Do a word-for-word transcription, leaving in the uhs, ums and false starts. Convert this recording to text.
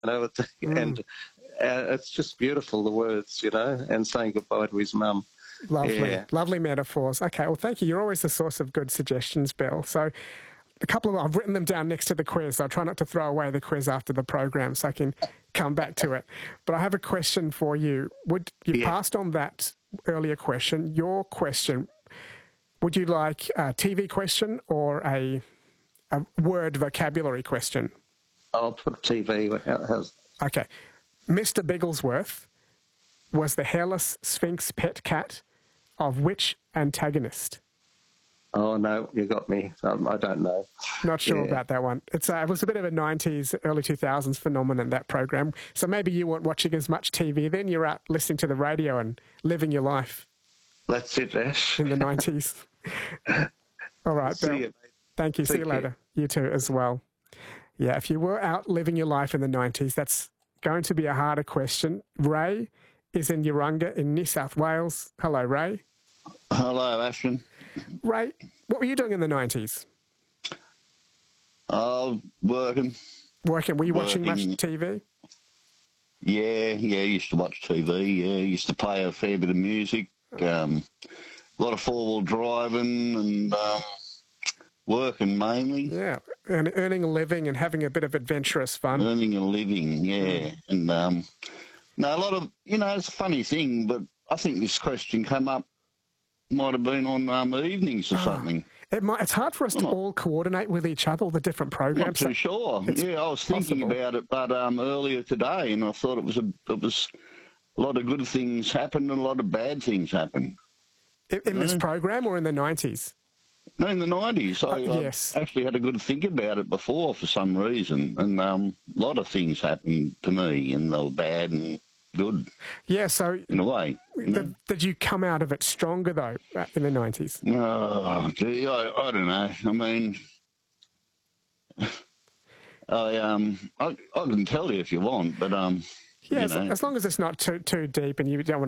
know, it's, Mm. and uh, it's just beautiful, the words, you know, and saying goodbye to his mum. Lovely, Yeah. lovely metaphors. Okay, well, thank you. You're always the source of good suggestions, Bill. So a couple of, I've written them down next to the quiz. I'll try not to throw away the quiz after the program so I can come back to it. But I have a question for you. Would you Yeah. passed on that earlier question? Your question, would you like a T V question or a, a word vocabulary question? I'll put T V. How- How's, Okay. Mister Bigglesworth was the hairless Sphinx pet cat of which antagonist? oh, no, you got me. Um, I don't know. Not sure Yeah. about that one. It's uh, it was a bit of a nineties, early two thousands phenomenon, that program. So maybe you weren't watching as much T V then. You're out listening to the radio and living your life That's it, Ash. in the nineties. All right, See Bill. you, mate. Thank you. See Take you care. later. You too as well. Yeah, if you were out living your life in the nineties, that's going to be a harder question. Ray is in Urunga in New South Wales. Hello, Ray. Hello, Ashton. Ray, what were you doing in the nineties? Oh, working. Working? Were you watching much Working. T V? Yeah, yeah, used to watch T V, yeah, used to play a fair bit of music, um, a lot of four-wheel driving and um, working mainly, Yeah, and earning a living and having a bit of adventurous fun. earning a living, yeah. And, um, no, a lot of, you know, it's a funny thing, but I think this question came up, might have been on um, evenings or something. It might, it's hard for us to Not- all coordinate with each other, all the different Not programs. too sure. it's Yeah, I was thinking possible. about it, but um, earlier today, and I thought it was a, it was a lot of good things happened and a lot of bad things happened. In, in this program or in the nineties? No, in the nineties, I, Uh, yes. I actually had a good think about it before for some reason, and um, a lot of things happened to me, and they were bad and good Yeah, so in a way. You know? did, did you come out of it stronger, though, uh, in the nineties? Oh, gee, I, I don't know. I mean, I um, I, I can tell you if you want, but um, Yeah, you as, know. as long as it's not too too deep and you don't want